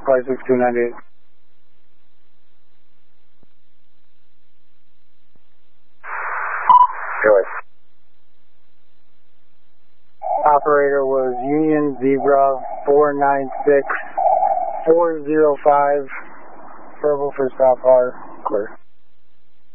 56298. Go ahead. Operator was Union Zebra 496405. Verbal for stop car. Clear.